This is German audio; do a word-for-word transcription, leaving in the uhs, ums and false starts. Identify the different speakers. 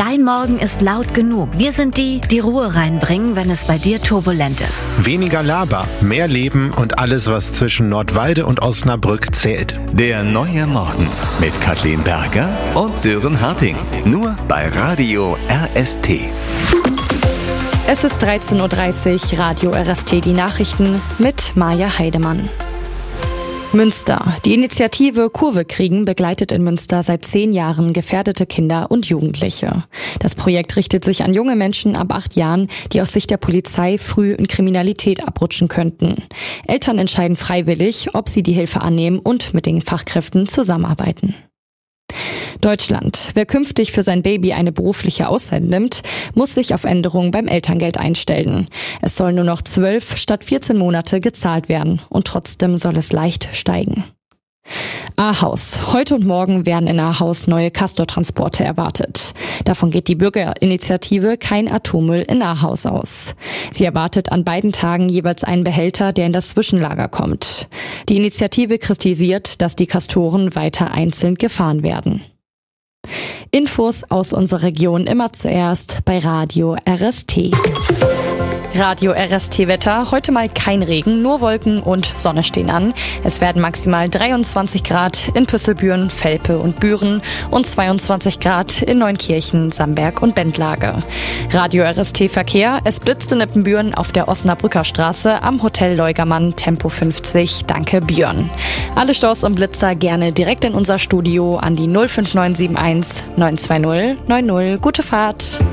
Speaker 1: Dein Morgen ist laut genug. Wir sind die, die Ruhe reinbringen, wenn es bei dir turbulent ist.
Speaker 2: Weniger Laber, mehr Leben und alles, was zwischen Nordwalde und Osnabrück zählt.
Speaker 3: Der neue Morgen mit Kathleen Berger und Sören Harting. Nur bei Radio R S T.
Speaker 4: Es ist dreizehn Uhr dreißig, Radio R S T, die Nachrichten mit Maja Heidemann. Münster. Die Initiative Kurve kriegen begleitet in Münster seit zehn Jahren gefährdete Kinder und Jugendliche. Das Projekt richtet sich an junge Menschen ab acht Jahren, die aus Sicht der Polizei früh in Kriminalität abrutschen könnten. Eltern entscheiden freiwillig, ob sie die Hilfe annehmen und mit den Fachkräften zusammenarbeiten. Deutschland. Wer künftig für sein Baby eine berufliche Auszeit nimmt, muss sich auf Änderungen beim Elterngeld einstellen. Es soll nur noch zwölf statt vierzehn Monate gezahlt werden und trotzdem soll es leicht steigen. Ahaus. Heute und morgen werden in Ahaus neue Castor-Transporte erwartet. Davon geht die Bürgerinitiative Kein Atommüll in Ahaus aus. Sie erwartet an beiden Tagen jeweils einen Behälter, der in das Zwischenlager kommt. Die Initiative kritisiert, dass die Castoren weiter einzeln gefahren werden. Infos aus unserer Region immer zuerst bei Radio R S T. Radio R S T-Wetter. Heute mal kein Regen, nur Wolken und Sonne stehen an. Es werden maximal dreiundzwanzig Grad in Püsselbüren, Velpe und Büren und zweiundzwanzig Grad in Neunkirchen, Samberg und Bentlage. Radio R S T-Verkehr. Es blitzt in Ippenbüren auf der Osnabrücker Straße am Hotel Leugermann, Tempo fünfzig. Danke, Björn. Alle Staus und Blitzer gerne direkt in unser Studio an die null fünf neun sieben eins neun zwei null neun null. Gute Fahrt.